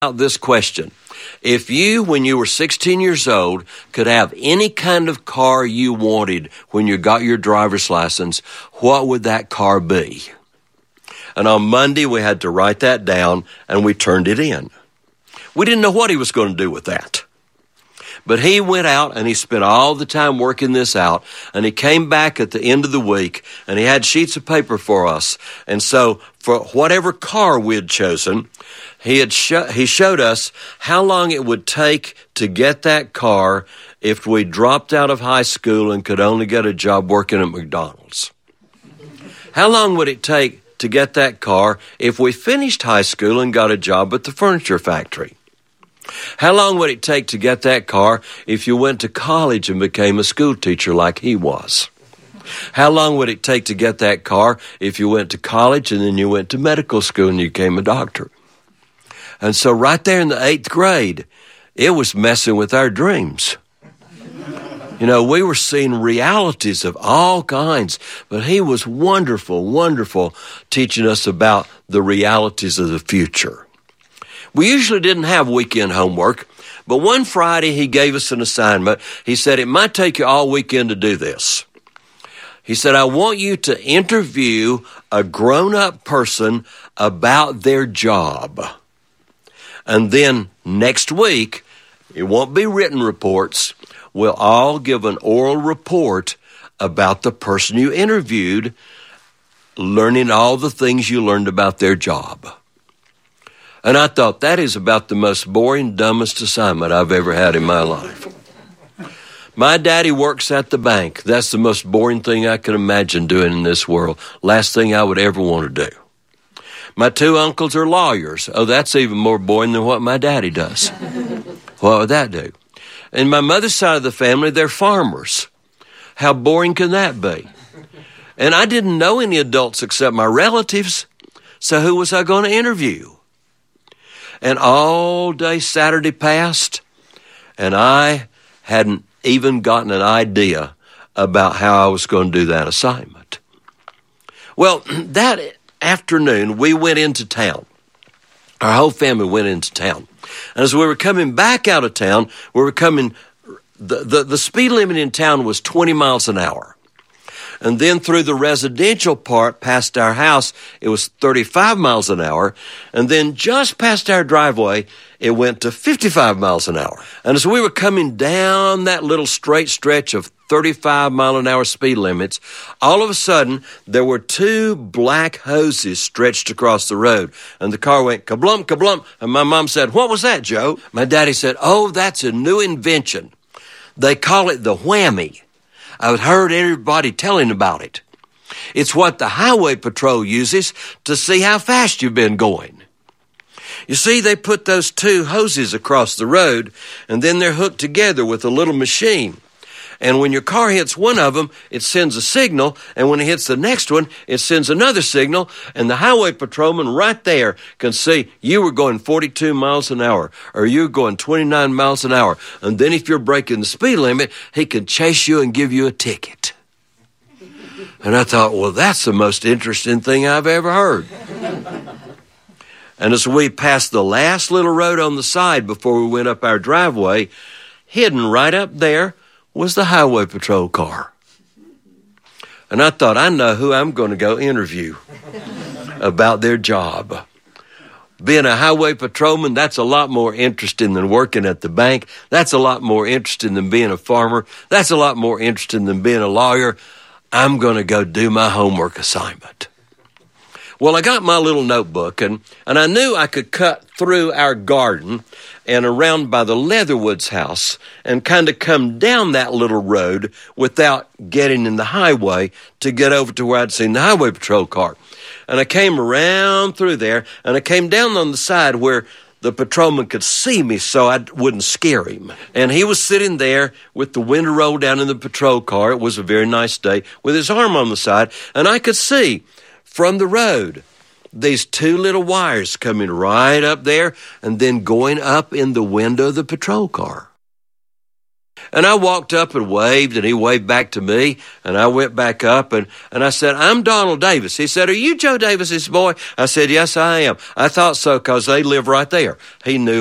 this question. If you, when you were 16 years old, could have any kind of car you wanted when you got your driver's license, what would that car be? And on Monday, we had to write that down, and we turned it in. We didn't know what he was going to do with that. But he went out, and he spent all the time working this out, and he came back at the end of the week, and he had sheets of paper for us. And so for whatever car we had chosen, he showed us how long it would take to get that car if we dropped out of high school and could only get a job working at McDonald's. How long would it take to get that car if we finished high school and got a job at the furniture factory? How long would it take to get that car if you went to college and became a school teacher like he was? How long would it take to get that car if you went to college and then you went to medical school and you became a doctor? And so right there in the 8th grade, it was messing with our dreams. You know, we were seeing realities of all kinds, but he was wonderful, wonderful teaching us about the realities of the future. We usually didn't have weekend homework, but one Friday he gave us an assignment. He said, it might take you all weekend to do this. He said, I want you to interview a grown-up person about their job. And then next week, it won't be written reports. We'll all give an oral report about the person you interviewed, learning all the things you learned about their job. And I thought, that is about the most boring, dumbest assignment I've ever had in my life. My daddy works at the bank. That's the most boring thing I could imagine doing in this world. Last thing I would ever want to do. My 2 uncles are lawyers. Oh, that's even more boring than what my daddy does. What would that do? And my mother's side of the family, they're farmers. How boring can that be? And I didn't know any adults except my relatives. So who was I going to interview? And all day Saturday passed, and I hadn't even gotten an idea about how I was going to do that assignment. Well, that afternoon, we went into town. Our whole family went into town. And as we were coming back out of town, the speed limit in town was 20 miles an hour. And then through the residential part past our house, it was 35 miles an hour. And then just past our driveway, it went to 55 miles an hour. And as we were coming down that little straight stretch of 35 mile an hour speed limits, all of a sudden, there were 2 black hoses stretched across the road. And the car went kablump, kablump. And my mom said, what was that, Joe? My daddy said, oh, that's a new invention. They call it the whammy. I've heard everybody telling about it. It's what the highway patrol uses to see how fast you've been going. You see, they put those 2 hoses across the road, and then they're hooked together with a little machine. And when your car hits one of them, it sends a signal, and when it hits the next one, it sends another signal, and the highway patrolman right there can see you were going 42 miles an hour, or you're going 29 miles an hour. And then if you're breaking the speed limit, he can chase you and give you a ticket. And I thought, well, that's the most interesting thing I've ever heard. And as we passed the last little road on the side before we went up our driveway, hidden right up there was the highway patrol car. And I thought, I know who I'm going to go interview about their job. Being a highway patrolman, that's a lot more interesting than working at the bank. That's a lot more interesting than being a farmer. That's a lot more interesting than being a lawyer. I'm going to go do my homework assignment. Well, I got my little notebook, and I knew I could cut through our garden and around by the Leatherwoods house and kind of come down that little road without getting in the highway to get over to where I'd seen the highway patrol car. And I came around through there, and I came down on the side where the patrolman could see me so I wouldn't scare him. And he was sitting there with the window rolled down in the patrol car. It was a very nice day, with his arm on the side, and I could see from the road these 2 little wires coming right up there and then going up in the window of the patrol car. And I walked up and waved, and he waved back to me, and I went back up, and I said, I'm Donald Davis. He said, are you Joe Davis's boy? I said, yes, I am. I thought so because they live right there. He knew